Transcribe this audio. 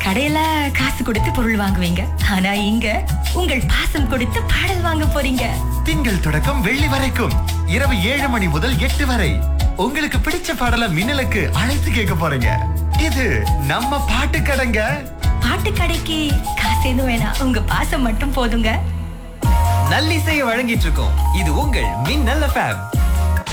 கடையில காசு கொடுத்து பொருள் வாங்குவீங்க, ஆனா இங்க உங்கள் பாசம் கொடுத்து பாடல் வாங்க போறீங்க. திங்கள் தொடக்கம் வெள்ளி வரைக்கும் இரவு 7 மணி முதல் 8 வரை உங்களுக்கு பிடிச்ச பாடலை மின்னலுக்கு அழைத்து கேட்க போறீங்க. இது நம்ம பாட்டு கடைங்க. பாட்டு கடைக்கு காசு எதுவும் வேணாம், உங்க பாசம் மட்டும் போதுங்க. நல்லிசையை வழங்கிட்டு இருக்கோம். இது உங்கள் மின்னல் எஃப்எம்.